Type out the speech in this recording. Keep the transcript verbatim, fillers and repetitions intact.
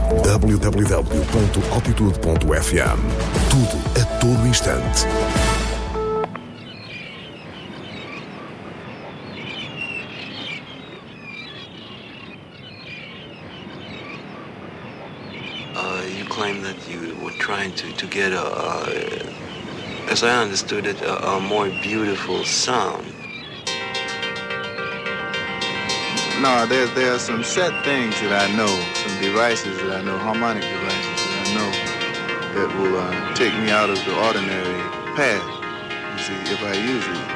w w w ponto altitude ponto f m. Tudo a todo instante. Uh, you claim that you were trying to, to get a, uh, as I understood it, a, a more beautiful sound. No, there, there are some set things that I know, some devices that I know, harmonic devices that I know that will uh, take me out of the ordinary path, you see, if I use it.